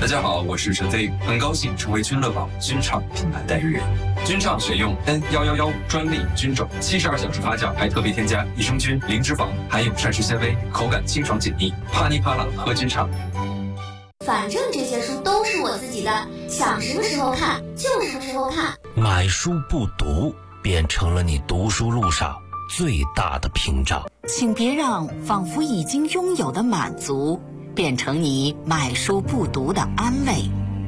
大家好，我是陈飞，很高兴成为君乐宝君畅品牌代言人。君畅选用 N111专利菌种，72小时发酵，还特别添加益生菌、零脂肪，含有膳食纤维，口感清爽解腻，啪哩啪啦喝君畅。 反正这些书都是我自己的，想什么时候看就什么时候看。 买书不读，变成了你读书路上最大的屏障。 请别让仿佛已经拥有的满足变成你买书不读的安慰。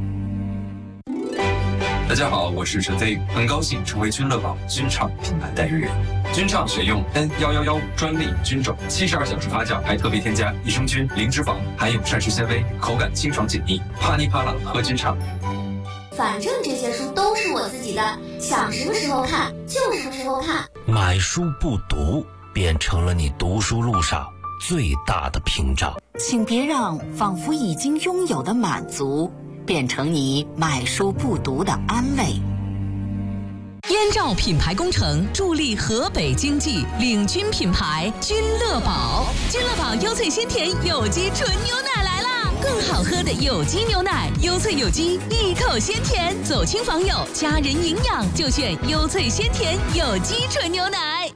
大家好，我是陈飞，很高兴成为君乐宝君畅品牌代言人。君畅选用 N111专利菌种，72小时发酵，还特别添加益生菌、零脂肪，含有膳食纤维，口感清爽解腻，啪哩啪啦喝君畅。 反正这些书都是我自己的，想什么时候看就什么时候看。 买书不读，变成了你读书路上最大的屏障。 请别让仿佛已经拥有的满足变成你买书不读的安慰。 燕赵品牌工程助力河北经济，领军品牌君乐宝。君乐宝优萃鲜甜有机纯牛奶来啦！更好喝的有机牛奶，优萃有机，一口鲜甜，走亲访友，家人营养就选优萃鲜甜有机纯牛奶。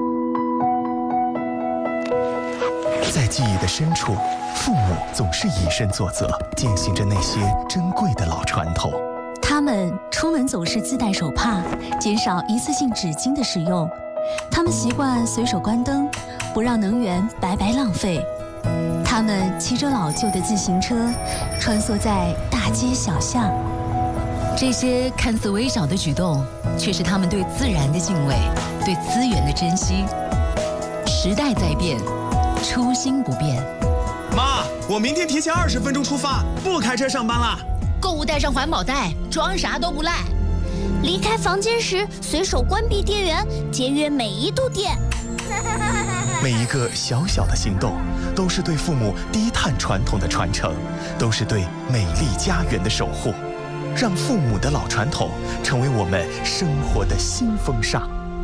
在记忆的深处，父母总是以身作则，践行着那些珍贵的老传统。 他们出门总是自带手帕，减少一次性纸巾的使用。他们习惯随手关灯，不让能源白白浪费。他们骑着老旧的自行车，穿梭在大街小巷。 这些看似微小的举动，却是他们对自然的敬畏，对资源的珍惜。时代在变，初心不变。 妈，我明天提前20分钟出发，不开车上班了。 购物带上环保袋，装啥都不赖。 离开房间时随手关闭电源，节约每一度电。 每一个小小的行动，都是对父母低碳传统的传承，都是对美丽家园的守护。让父母的老传统成为我们生活的新风尚。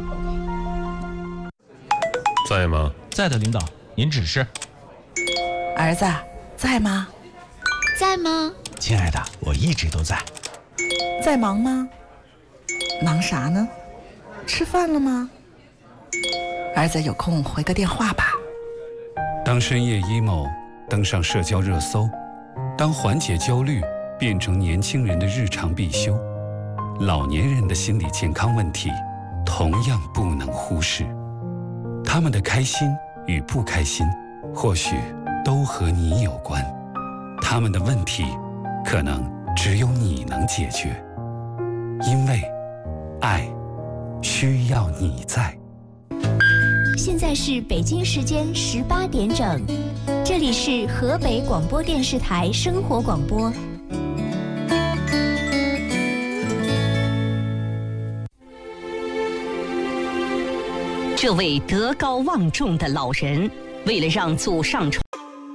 在吗？ 在的，领导，您指示。 儿子，在吗？ 在吗？ 亲爱的，我一直都在。在忙吗？忙啥呢？吃饭了吗？儿子有空回个电话吧。 当深夜 emo 登上社交热搜，当缓解焦虑变成年轻人的日常必修，老年人的心理健康问题同样不能忽视。他们的开心与不开心，或许都和你有关。他们的问题，可能只有你能解决。因为爱需要你在。 现在是北京时间18点整，这里是河北广播电视台生活广播。 这位德高望重的老人，为了让祖上传，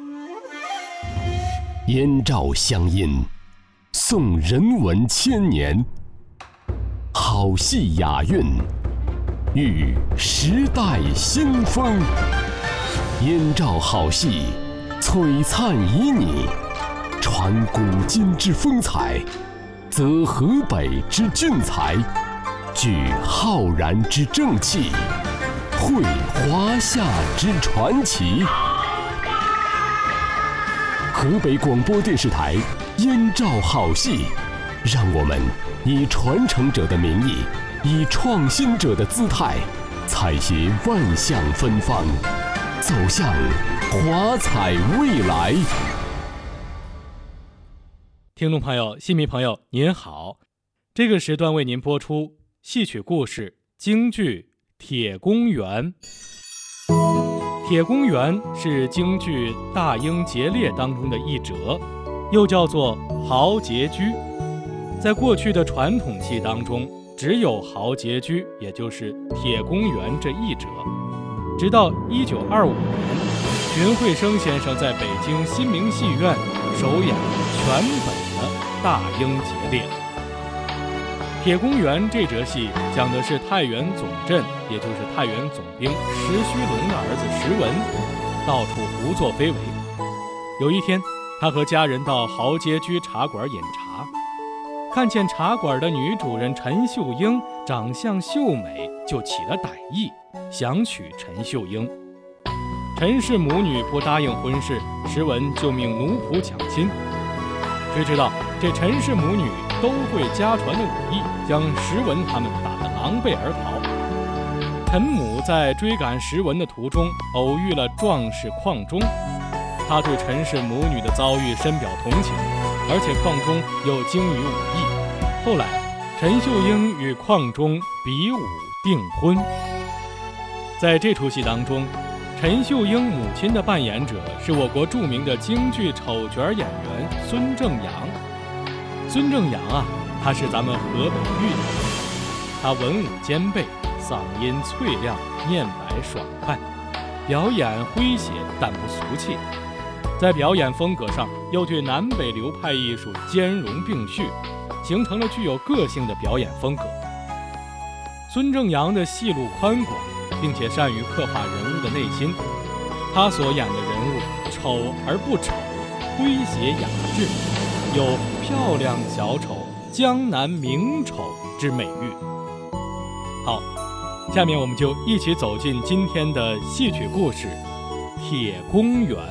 燕赵乡音，颂人文千年，好戏雅韵，遇时代新风。燕赵好戏，璀璨旖旎，传古今之风采，则河北之俊才，聚浩然之正气，绘华夏之传奇。河北广播电视台燕赵好戏，让我们以传承者的名义，以创新者的姿态，采撷万象芬芳，走向华彩未来。 听众朋友、戏迷朋友您好，这个时段为您播出戏曲故事京剧《铁公园》。铁公园是京剧《大英劫猎》当中的一折，又叫做豪杰居。在过去的传统戏当中，只有豪杰居，也就是铁公园这一折。直到1925年，荀慧生先生在北京新明戏院首演全本的《大英劫猎》。铁公园这折戏讲的是太原总镇，也就是太原总兵石须龙的儿子石文，到处胡作非为。有一天， 他和家人到豪街居茶馆饮茶，看见茶馆的女主人陈秀英长相秀美，就起了歹意，想娶陈秀英。陈氏母女不答应婚事，石文就命奴仆抢亲。谁知道这陈氏母女都会家传的武艺，将石文他们打得狼狈而逃。陈母在追赶石文的途中，偶遇了壮士邝忠，他对陈氏母女的遭遇深表同情，而且邝忠又精于武艺。后来，陈秀英与邝忠比武订婚。在这出戏当中，陈秀英母亲的扮演者是我国著名的京剧丑角演员孙正阳。孙正阳啊，他是咱们河北豫人，他文武兼备，嗓音脆亮，面白爽快，表演诙谐但不俗气。在表演风格上，又对南北流派艺术兼容并蓄，形成了具有个性的表演风格。孙正阳的戏路宽广，并且善于刻画人物的内心。他所演的人物丑而不丑，诙谐雅致，有漂亮小丑、江南名丑之美誉。好，下面我们就一起走进今天的戏曲故事《铁公园》。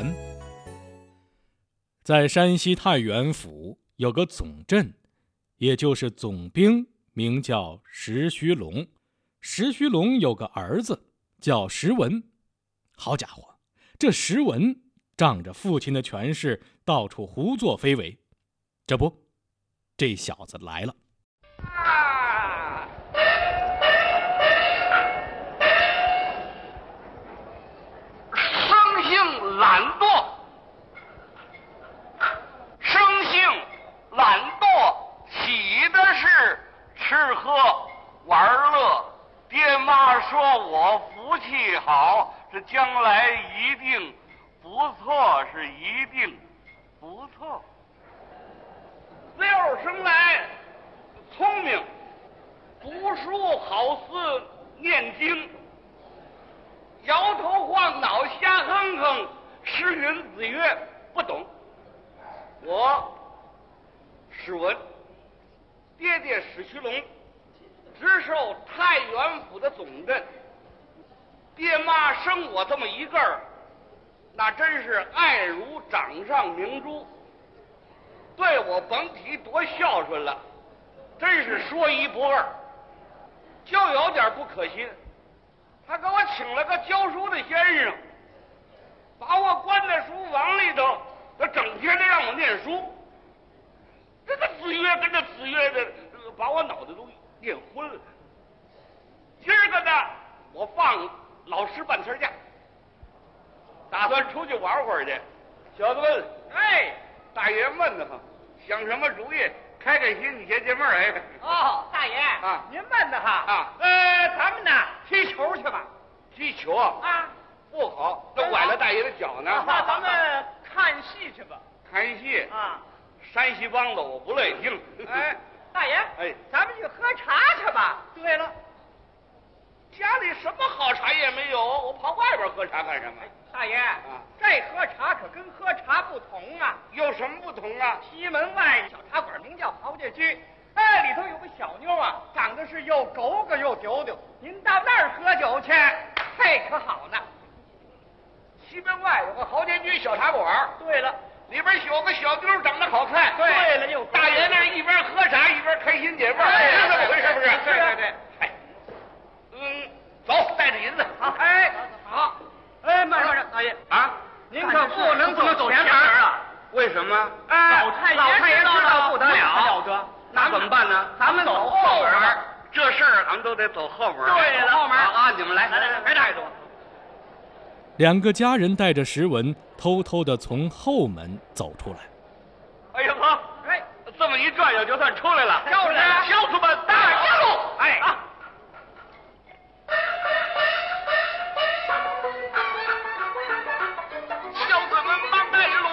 在山西太原府有个总镇，也就是总兵，名叫石须龙。石须龙有个儿子叫石文。好家伙，这石文仗着父亲的权势，到处胡作非为。这不，这小子来了。 生性懒惰，生性懒惰，起的是吃喝玩乐。爹妈说我福气好，这将来一定不错，是一定不错。六生来聪明，读书好似念经，摇头晃脑瞎哼哼，诗云子曰不懂。我史文，爹爹史须龙，直受太原府的总镇。爹妈生我这么一个儿，那真是爱如掌上明珠，对我甭提多孝顺了，真是说一不二。就有点不可信，他给我请了个教书的先生，把我关在书房里头，他整天的让我念书。这个子曰跟着子曰的，把我脑袋都念昏了。今儿个呢，我放老师半天假，打算出去玩会儿去。小子们，哎，大爷闷得慌，想什么主意？开开心，你解解闷儿。哎， 哦，大爷啊，您闷得慌啊？咱们呢踢球去吧。 踢球啊？不好，那崴了大爷的脚呢。 那咱们看戏去吧。 看戏啊？山西梆子我不乐意听。 哎，大爷，哎，咱们去喝茶去吧。对了， 家里什么好茶也没有，我跑外边喝茶干什么？ 大爷啊，这喝茶可跟喝茶不同啊。 有什么不同啊？ 西门外小茶馆名叫豪杰居，哎，里头有个小妞啊，长得是又狗狗又丢丢。您到那儿喝酒去，嘿，可好呢。 西门外有个豪杰居小茶馆。 对了。 里边有个小妞长得好看。 对了，又大爷那一边喝茶一边开心解闷，是这么回事不是？ 对。 哎，走，带着银子。 好，哎，好。哎，慢，大爷啊，您可不能走前门啊。 为什么？ 老太爷知道不得了， 那怎么办呢？ 咱们走后门。 这事儿咱们都得走后门。 对了，后门啊，你们来， 别带着我。 两个家人带着石文偷偷地从后门走出来。 哎呀呵，哎，这么一转悠就算出来了， 就是